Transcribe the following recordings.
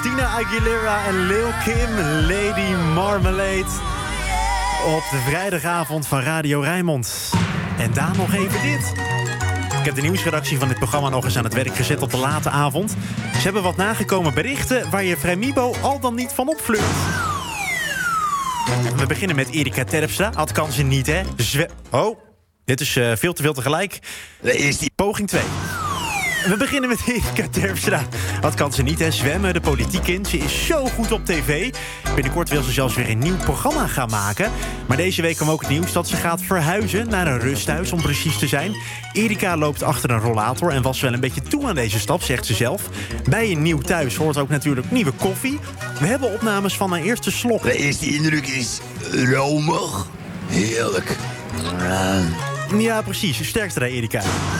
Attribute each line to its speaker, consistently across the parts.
Speaker 1: Christina Aguilera en Lil Kim, Lady Marmalade. Op de vrijdagavond van Radio Rijnmond. En daar nog even dit. Ik heb de nieuwsredactie van dit programma nog eens aan het werk gezet op de late avond. Ze hebben wat nagekomen berichten waar je Vrijmibo al dan niet van opfleurt. We beginnen met Erika Terpstra. Had kansen niet, hè? Dit is veel te veel tegelijk.
Speaker 2: Is die
Speaker 1: Poging 2. We beginnen met Erika Terpstra. Wat kan ze niet, hè? Zwemmen, de politiek in. Ze is zo goed op tv. Binnenkort wil ze zelfs weer een nieuw programma gaan maken. Maar deze week kwam ook het nieuws dat ze gaat verhuizen naar een rusthuis, om precies te zijn. Erika loopt achter een rollator en was wel een beetje toe aan deze stap, zegt ze zelf. Bij een nieuw thuis hoort ook natuurlijk nieuwe koffie. We hebben opnames van haar eerste slok.
Speaker 2: De eerste indruk is romig. Heerlijk.
Speaker 1: Ja, precies. Sterkste daar, Erika.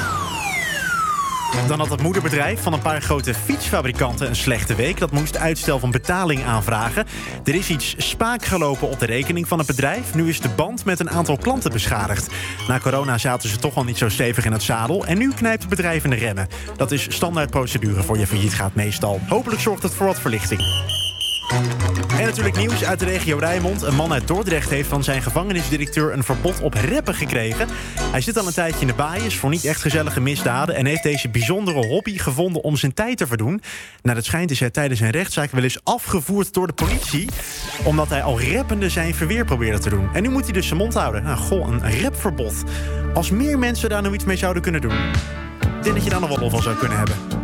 Speaker 1: Dan had het moederbedrijf van een paar grote fietsfabrikanten een slechte week. Dat moest uitstel van betaling aanvragen. Er is iets spaak gelopen op de rekening van het bedrijf. Nu is de band met een aantal klanten beschadigd. Na corona zaten ze toch al niet zo stevig in het zadel. En nu knijpt het bedrijf in de remmen. Dat is standaardprocedure voor je failliet gaat meestal. Hopelijk zorgt het voor wat verlichting. En natuurlijk nieuws uit de regio Rijnmond. Een man uit Dordrecht heeft van zijn gevangenisdirecteur een verbod op rappen gekregen. Hij zit al een tijdje in de baaiers voor niet echt gezellige misdaden en heeft deze bijzondere hobby gevonden om zijn tijd te verdoen. Naar het schijnt is hij tijdens een rechtszaak wel eens afgevoerd door de politie, omdat hij al rappende zijn verweer probeerde te doen. En nu moet hij dus zijn mond houden. Nou, een rapverbod. Als meer mensen daar nou iets mee zouden kunnen doen, ik denk dat je daar nog wel van zou kunnen hebben.